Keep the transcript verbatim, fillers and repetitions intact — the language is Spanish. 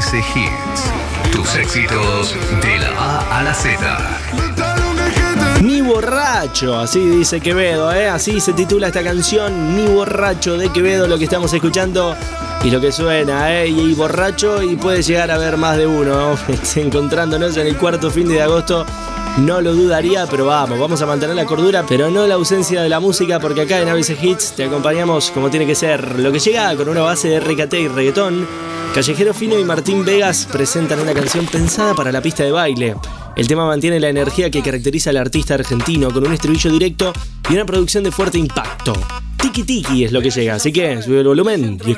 C Hits. Tus éxitos de la A a la Z. Ni borracho, así dice Quevedo, ¿eh? Así se titula esta canción, Ni borracho de Quevedo, lo que estamos escuchando y lo que suena, ¿eh? Y, y borracho, y puede llegar a haber más de uno, ¿no? Encontrándonos en el cuarto fin de agosto, no lo dudaría, pero vamos, vamos a mantener la cordura, pero no la ausencia de la música, porque acá en A B C Hits te acompañamos como tiene que ser. Lo que llega con una base de R K T y reggaetón, Callejero Fino y Martín Vegas presentan una canción pensada para la pista de baile. El tema mantiene la energía que caracteriza al artista argentino, con un estribillo directo y una producción de fuerte impacto. Tiki tiki es lo que llega, así que sube el volumen y escucha.